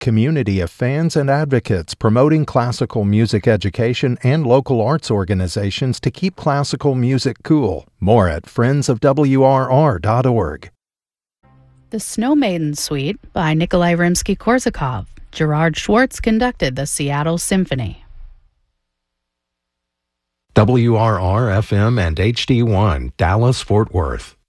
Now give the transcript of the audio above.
community of fans and advocates promoting classical music education and local arts organizations to keep classical music cool. More at friendsofwrr.org. The Snow Maiden Suite by Nikolai Rimsky-Korsakov. Gerard Schwartz conducted the Seattle Symphony. WRR-FM and HD1, Dallas-Fort Worth.